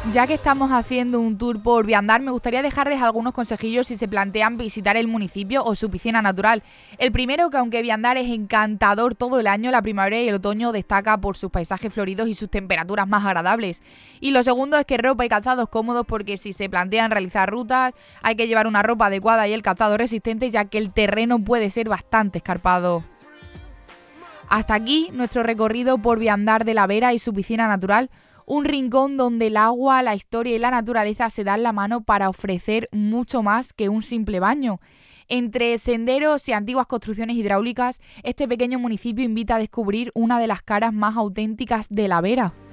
Ya que estamos haciendo un tour por Viandar, me gustaría dejarles algunos consejillos si se plantean visitar el municipio o su piscina natural. El primero, que aunque Viandar es encantador todo el año, la primavera y el otoño destaca por sus paisajes floridos y sus temperaturas más agradables. Y lo segundo es que ropa y calzados cómodos, porque si se plantean realizar rutas hay que llevar una ropa adecuada y el calzado resistente, ya que el terreno puede ser bastante escarpado. Hasta aquí nuestro recorrido por Viandar de la Vera y su piscina natural, un rincón donde el agua, la historia y la naturaleza se dan la mano para ofrecer mucho más que un simple baño. Entre senderos y antiguas construcciones hidráulicas, este pequeño municipio invita a descubrir una de las caras más auténticas de la Vera.